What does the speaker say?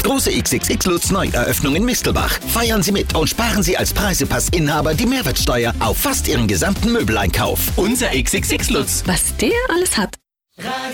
Große XXX Lutz Neueröffnung in Mistelbach. Feiern Sie mit und sparen Sie als Preisepass-Inhaber die Mehrwertsteuer auf fast Ihren gesamten Möbeleinkauf. Unser XXX Lutz. Was der alles hat.